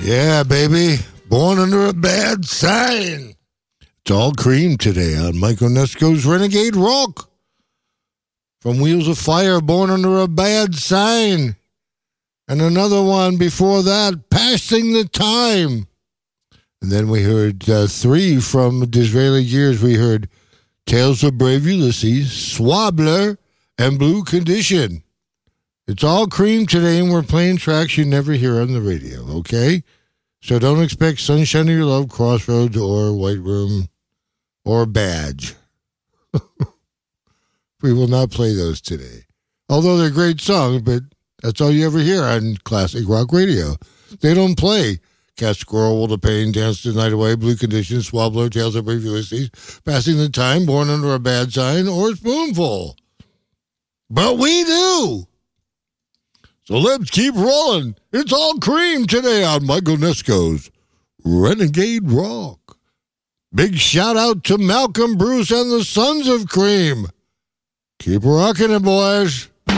Yeah, baby. Born under a bad sign. It's all cream today on Mike Onesco's Renegade Rock. From Wheels of Fire, Born Under a Bad Sign. And another one before that, Passing the Time. And then we heard three from Disraeli Gears. We heard Tales of Brave Ulysses, Swabler, and Blue Condition. It's all cream today, and we're playing tracks you never hear on the radio, okay? So don't expect Sunshine of Your Love, Crossroads, or White Room, or Badge. We will not play those today. Although they're great songs, but that's all you ever hear on classic rock radio. They don't play Cat Squirrel, World of Pain, Dance the Night Away, Blue Condition, Swabler, Tales of Brave Ulysses, Passing the Time, Born Under a Bad Sign, or Spoonful. But we do! So let's keep rolling. It's all cream today on Mike Onesco's Renegade Rock. Big shout out to Malcolm Bruce and the Sons of Cream. Keep rocking it, boys.